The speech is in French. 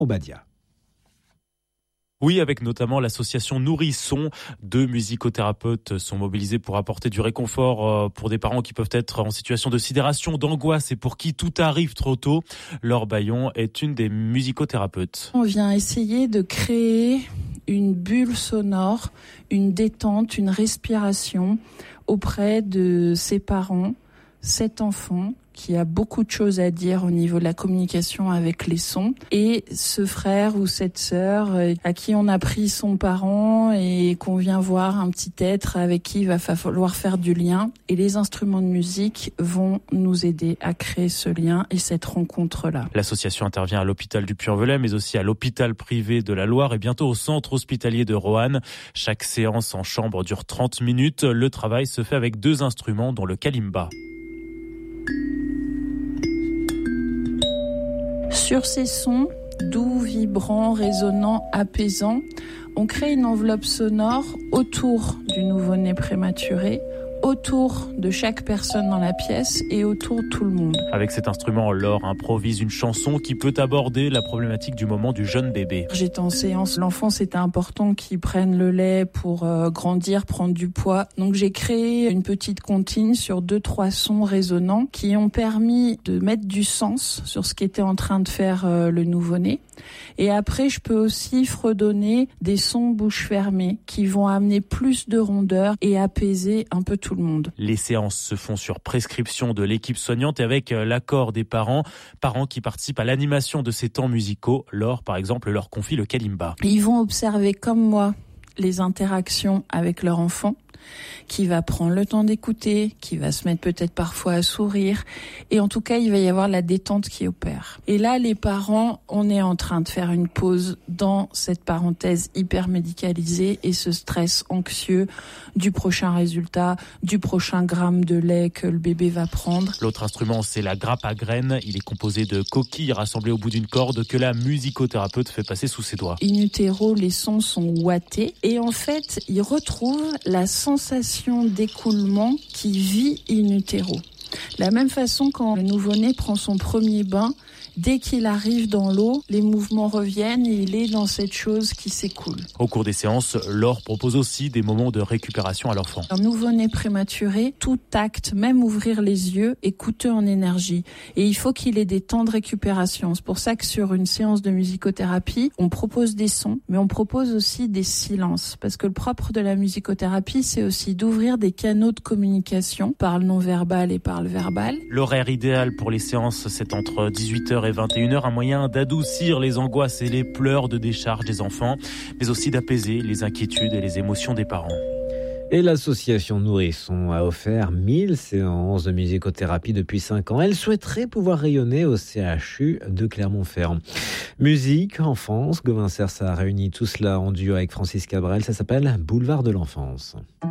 Obadia. Oui, avec notamment l'association Nourrisson. 2 musicothérapeutes sont mobilisés pour apporter du réconfort pour des parents qui peuvent être en situation de sidération, d'angoisse et pour qui tout arrive trop tôt. Laure Bayon est une des musicothérapeutes. On vient essayer de créer une bulle sonore, une détente, une respiration auprès de ces parents, cet enfant qui a beaucoup de choses à dire au niveau de la communication avec les sons, et ce frère ou cette sœur à qui on a pris son parent et qu'on vient voir un petit être avec qui il va falloir faire du lien. Et les instruments de musique vont nous aider à créer ce lien et cette rencontre-là. L'association intervient à l'hôpital du Puy-en-Velay, mais aussi à l'hôpital privé de la Loire et bientôt au centre hospitalier de Roanne. Chaque séance en chambre dure 30 minutes. Le travail se fait avec 2 instruments, dont le kalimba. Sur ces sons, doux, vibrants, résonnants, apaisants, on crée une enveloppe sonore autour du nouveau-né prématuré, autour de chaque personne dans la pièce et autour de tout le monde. Avec cet instrument, Laure improvise une chanson qui peut aborder la problématique du moment du jeune bébé. J'étais en séance, l'enfant c'était important qu'il prenne le lait pour grandir, prendre du poids. Donc j'ai créé une petite comptine sur 2-3 sons résonnants qui ont permis de mettre du sens sur ce qu'était en train de faire le nouveau-né. Et après, je peux aussi fredonner des sons bouche fermée qui vont amener plus de rondeur et apaiser un peu tout le monde. Les séances se font sur prescription de l'équipe soignante et avec l'accord des parents qui participent à l'animation de ces temps musicaux. Laure, par exemple, leur confie le kalimba. Ils vont observer comme moi les interactions avec leur enfant, qui va prendre le temps d'écouter, qui va se mettre peut-être parfois à sourire. Et en tout cas, il va y avoir la détente qui opère. Et là, les parents, on est en train de faire une pause dans cette parenthèse hyper médicalisée et ce stress anxieux du prochain résultat, du prochain gramme de lait que le bébé va prendre. L'autre instrument, c'est la grappe à graines. Il est composé de coquilles rassemblées au bout d'une corde que la musicothérapeute fait passer sous ses doigts. In utero, les sons sont ouatés et en fait, ils retrouvent la sensation d'écoulement qui vit in utero. De la même façon, quand le nouveau-né prend son premier bain, dès qu'il arrive dans l'eau, les mouvements reviennent et il est dans cette chose qui s'écoule. Au cours des séances, Laure propose aussi des moments de récupération à l'enfant. Un nouveau-né prématuré, tout acte, même ouvrir les yeux, est coûteux en énergie. Et il faut qu'il ait des temps de récupération. C'est pour ça que sur une séance de musicothérapie, on propose des sons, mais on propose aussi des silences. Parce que le propre de la musicothérapie, c'est aussi d'ouvrir des canaux de communication par le non-verbal et par le verbal. L'horaire idéal pour les séances, c'est entre 18h et 21h, un moyen d'adoucir les angoisses et les pleurs de décharge des enfants, mais aussi d'apaiser les inquiétudes et les émotions des parents. Et l'association Nourrisson a offert 1000 séances de musicothérapie depuis 5 ans. Elle souhaiterait pouvoir rayonner au CHU de Clermont-Ferrand. Musique, enfance, Gauvin Cers a réuni tout cela en duo avec Francis Cabrel. Ça s'appelle Boulevard de l'enfance.